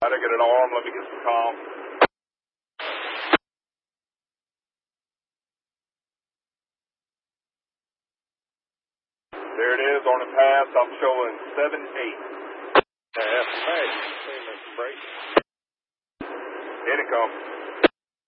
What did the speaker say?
I get an alarm. Let me get some calm. There it is on the pass. I'm showing 7-8. Hey, Mr. Brady. In it comes.